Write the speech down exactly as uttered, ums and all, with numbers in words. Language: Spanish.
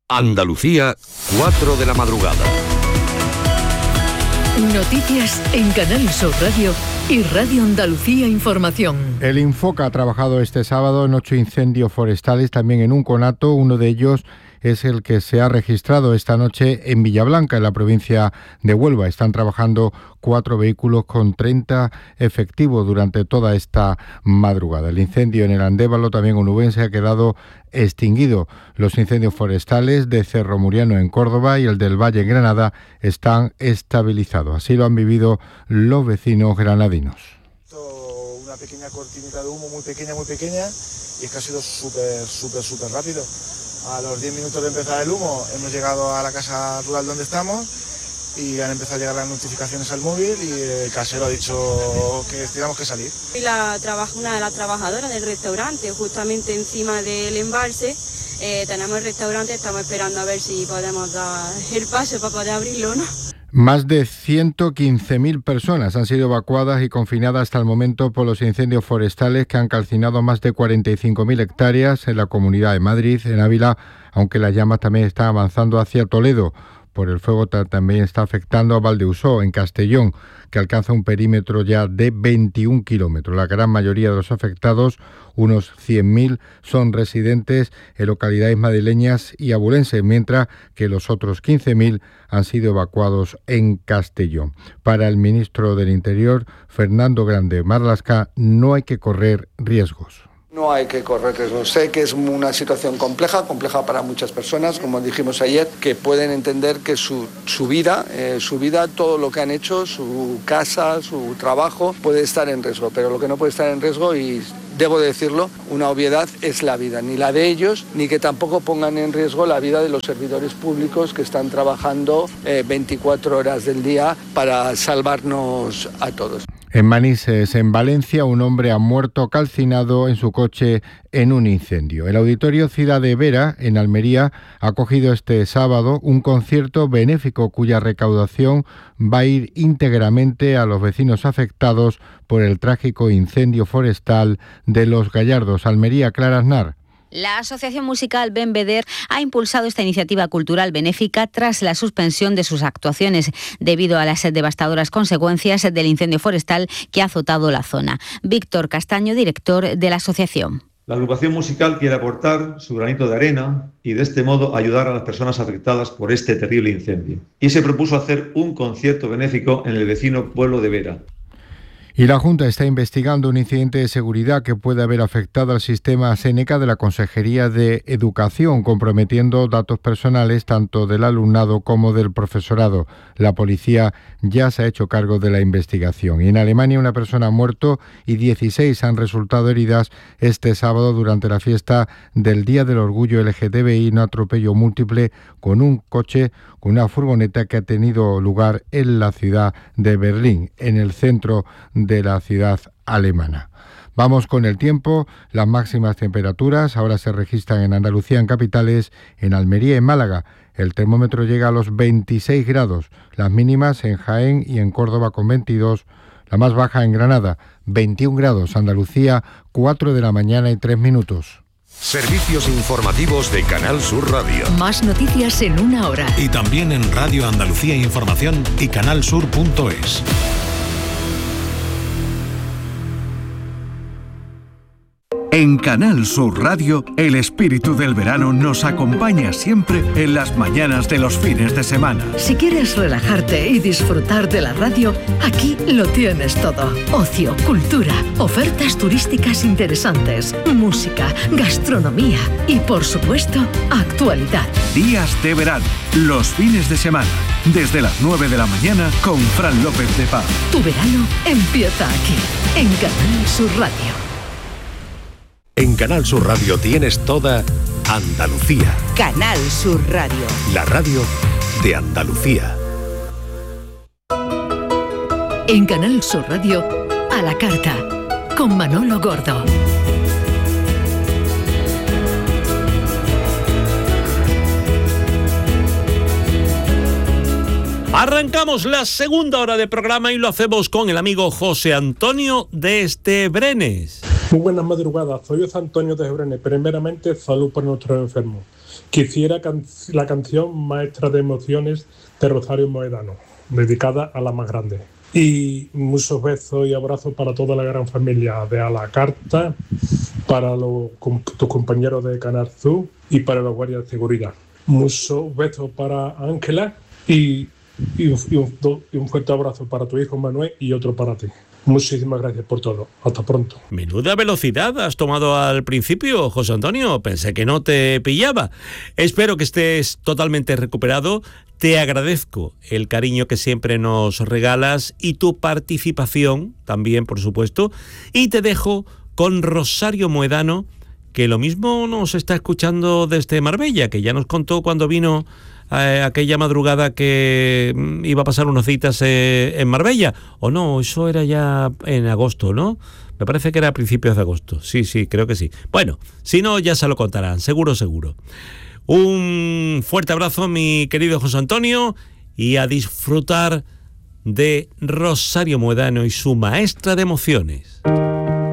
Andalucía, cuatro de la madrugada. Noticias en Canal Sur Radio y Radio Andalucía Información. El Infoca ha trabajado este sábado en ocho incendios forestales, también en un conato. Uno de ellos es el que se ha registrado esta noche en Villablanca, en la provincia de Huelva. Están trabajando cuatro vehículos con treinta efectivos durante toda esta madrugada. El incendio en el Andévalo, también onubense, ha quedado extinguido. Los incendios forestales de Cerro Muriano en Córdoba y el del Valle en Granada están estabilizados. Así lo han vivido los vecinos granadinos. Una pequeña cortinita de humo muy pequeña, muy pequeña, y es que ha sido súper, súper, súper rápido. A los diez minutos de empezar el humo hemos llegado a la casa rural donde estamos y han empezado a llegar las notificaciones al móvil y el casero ha dicho que teníamos que salir. Y la, una de las trabajadoras del restaurante, justamente encima del embalse, eh, tenemos el restaurante, estamos esperando a ver si podemos dar el paso para poder abrirlo, ¿no? Más de ciento quince mil personas han sido evacuadas y confinadas hasta el momento por los incendios forestales que han calcinado más de cuarenta y cinco mil hectáreas en la Comunidad de Madrid, en Ávila, aunque las llamas también están avanzando hacia Toledo. Por el fuego también está afectando a Valdeusó, en Castellón, que alcanza un perímetro ya de veintiún kilómetros. La gran mayoría de los afectados, unos cien mil, son residentes en localidades madrileñas y abulenses, mientras que los otros quince mil han sido evacuados en Castellón. Para el ministro del Interior, Fernando Grande Marlaska, no hay que correr riesgos. No hay que correr riesgos. Sé que es una situación compleja, compleja para muchas personas, como dijimos ayer, que pueden entender que su, su vida, eh, su vida, todo lo que han hecho, su casa, su trabajo, puede estar en riesgo. Pero lo que no puede estar en riesgo, y debo decirlo, una obviedad, es la vida, ni la de ellos, ni que tampoco pongan en riesgo la vida de los servidores públicos que están trabajando eh, veinticuatro horas del día para salvarnos a todos. En Manises, en Valencia, un hombre ha muerto calcinado en su coche en un incendio. El Auditorio Ciudad de Vera, en Almería, ha acogido este sábado un concierto benéfico cuya recaudación va a ir íntegramente a los vecinos afectados por el trágico incendio forestal de Los Gallardos. Almería, Clara Aznar. La Asociación Musical Ben Veder ha impulsado esta iniciativa cultural benéfica tras la suspensión de sus actuaciones debido a las devastadoras consecuencias del incendio forestal que ha azotado la zona. Víctor Castaño, director de la asociación. La agrupación musical quiere aportar su granito de arena y de este modo ayudar a las personas afectadas por este terrible incendio. Y se propuso hacer un concierto benéfico en el vecino pueblo de Vera. Y la Junta está investigando un incidente de seguridad que puede haber afectado al sistema Seneca de la Consejería de Educación, comprometiendo datos personales tanto del alumnado como del profesorado. La policía ya se ha hecho cargo de la investigación. Y en Alemania una persona ha muerto y dieciséis han resultado heridas este sábado durante la fiesta del Día del Orgullo L G T B I, un atropello múltiple con un coche, con una furgoneta que ha tenido lugar en la ciudad de Berlín, en el centro de la ciudad alemana. Vamos con el tiempo. Las máximas temperaturas ahora se registran en Andalucía, en capitales, en Almería y en Málaga. El termómetro llega a los veintiséis grados, las mínimas en Jaén y en Córdoba con veintidós, la más baja en Granada, veintiún grados, Andalucía, cuatro de la mañana y tres minutos. Servicios informativos de Canal Sur Radio. Más noticias en una hora. Y también en Radio Andalucía Información y canal sur punto es. En Canal Sur Radio, el espíritu del verano nos acompaña siempre en las mañanas de los fines de semana. Si quieres relajarte y disfrutar de la radio, aquí lo tienes todo. Ocio, cultura, ofertas turísticas interesantes, música, gastronomía y, por supuesto, actualidad. Días de verano, los fines de semana, desde las nueve de la mañana con Fran López de Paz. Tu verano empieza aquí, en Canal Sur Radio. En Canal Sur Radio tienes toda Andalucía. Canal Sur Radio. La radio de Andalucía. En Canal Sur Radio, a la carta, con Manolo Gordo. Arrancamos la segunda hora de programa y lo hacemos con el amigo José Antonio desde Brenes. Muy buenas madrugadas, soy José Antonio de Jebrene. Primeramente, salud por nuestros enfermos. Quisiera can- la canción Maestra de Emociones de Rosario Moedano, dedicada a la más grande. Y muchos besos y abrazos para toda la gran familia de A la Carta, para los, com- tus compañeros de Canal Sur y para los guardias de seguridad. Muchos besos para Ángela y, y, un, y, un, do- y un fuerte abrazo para tu hijo Manuel y otro para ti. Muchísimas gracias por todo. Hasta pronto. Menuda velocidad has tomado al principio, José Antonio. Pensé que no te pillaba. Espero que estés totalmente recuperado. Te agradezco el cariño que siempre nos regalas y tu participación también, por supuesto. Y te dejo con Rosario Moedano, que lo mismo nos está escuchando desde Marbella, que ya nos contó cuando vino eh, aquella madrugada que mm, iba a pasar unas citas eh, en Marbella. O no, eso era ya en agosto, ¿no? Me parece que era a principios de agosto. Sí, sí, creo que sí. Bueno, si no, ya se lo contarán, seguro, seguro. Un fuerte abrazo, mi querido José Antonio, y a disfrutar de Rosario Moedano y su Maestra de Emociones.